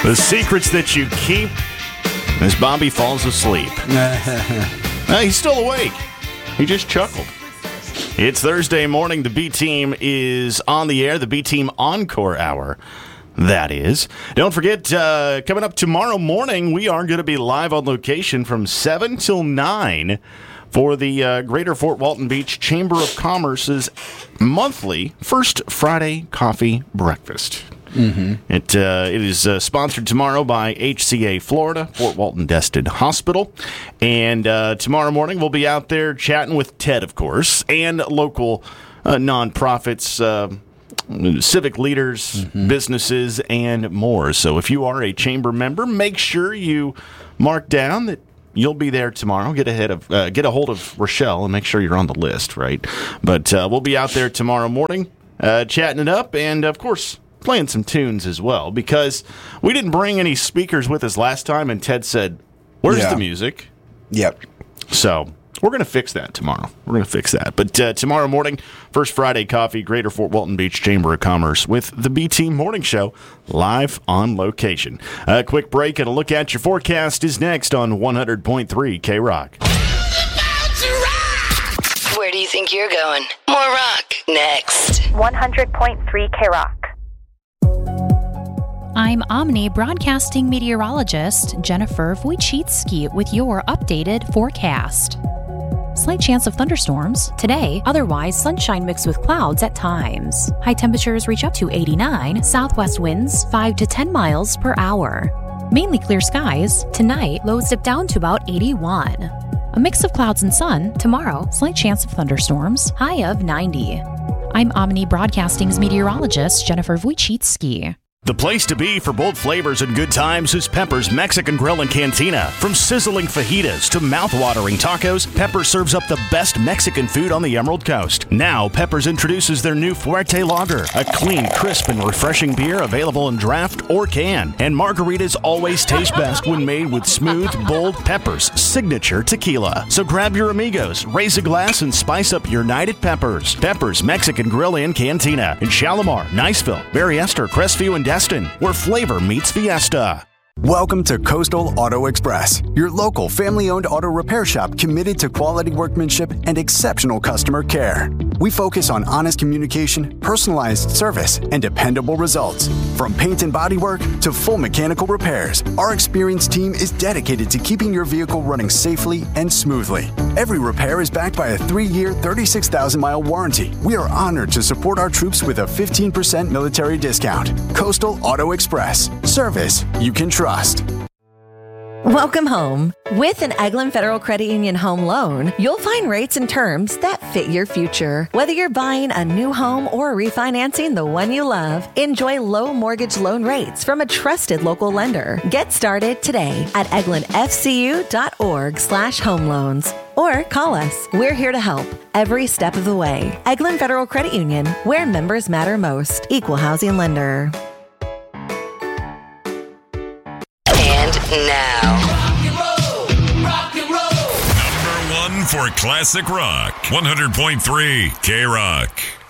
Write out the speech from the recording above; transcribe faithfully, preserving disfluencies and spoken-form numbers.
The secrets that you keep as Bobby falls asleep. uh, he's still awake. He just chuckled. It's Thursday morning. The B-Team is on the air. The B-Team Encore Hour, that is. Don't forget, uh, coming up tomorrow morning, we are going to be live on location from seven till nine for the uh, Greater Fort Walton Beach Chamber of Commerce's monthly First Friday Coffee Breakfast. Mm-hmm. It uh, it is uh, sponsored tomorrow by H C A Florida, Fort Walton Destin Hospital. And uh, tomorrow morning we'll be out there chatting with Ted, of course, and local uh, nonprofits, uh, civic leaders, mm-hmm. businesses, and more. So if you are a chamber member, make sure you mark down that you'll be there tomorrow. Get ahead of uh, get a hold of Rochelle and make sure you're on the list, right? But uh, we'll be out there tomorrow morning uh, chatting it up, and of course playing some tunes as well, because we didn't bring any speakers with us last time, and Ted said, where's yeah. the music? Yep. So we're going to fix that tomorrow. We're going to fix that. But uh, tomorrow morning, First Friday Coffee, Greater Fort Walton Beach Chamber of Commerce with the B-Team Morning Show, live on location. A quick break and a look at your forecast is next on one hundred point three K-Rock. Where do you think you're going? More rock next. one hundred point three K-Rock. I'm Omni broadcasting meteorologist Jennifer Wojcicki with your updated forecast. Slight chance of thunderstorms today, otherwise sunshine mixed with clouds at times. High temperatures reach up to eighty-nine, southwest winds five to ten miles per hour. Mainly clear skies. Tonight, lows dip down to about eighty-one. A mix of clouds and sun. Tomorrow, slight chance of thunderstorms, high of ninety. I'm Omni broadcasting's meteorologist Jennifer Wojcicki. The place to be for bold flavors and good times is Pepper's Mexican Grill and Cantina. From sizzling fajitas to mouth-watering tacos, Pepper serves up the best Mexican food on the Emerald Coast. Now, Pepper's introduces their new Fuerte Lager, a clean, crisp, and refreshing beer available in draft or can. And margaritas always taste best when made with smooth, bold Pepper's signature tequila. So grab your amigos, raise a glass, and spice up your night at Pepper's. Pepper's Mexican Grill and Cantina in Shalimar, Niceville, Berryessa, Crestview, and Destin, where flavor meets fiesta. Welcome to Coastal Auto Express, your local family-owned auto repair shop committed to quality workmanship and exceptional customer care. We focus on honest communication, personalized service, and dependable results. From paint and bodywork to full mechanical repairs, our experienced team is dedicated to keeping your vehicle running safely and smoothly. Every repair is backed by a three-year, thirty-six thousand mile warranty. We are honored to support our troops with a fifteen percent military discount. Coastal Auto Express. Service you can trust. Welcome home. With an Eglin Federal Credit Union home loan, you'll find rates and terms that fit your future. Whether you're buying a new home or refinancing the one you love, enjoy low mortgage loan rates from a trusted local lender. Get started today at eglinfcu.org slash home loans. Or call us. We're here to help every step of the way. Eglin Federal Credit Union, where members matter most. Equal housing lender. Now, rock and roll, rock and roll. Number one for classic rock, one hundred point three K-Rock.